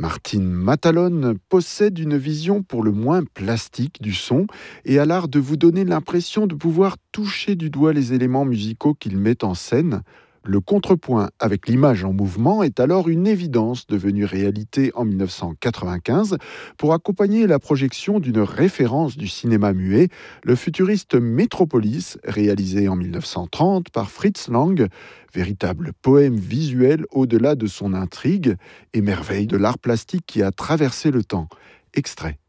Martin Matalone possède une vision pour le moins plastique du son et a l'art de vous donner l'impression de pouvoir toucher du doigt les éléments musicaux qu'il met en scène. Le contrepoint avec l'image en mouvement est alors une évidence devenue réalité en 1995 pour accompagner la projection d'une référence du cinéma muet, le futuriste Metropolis, réalisé en 1930 par Fritz Lang, véritable poème visuel au-delà de son intrigue, émerveille de l'art plastique qui a traversé le temps. Extrait.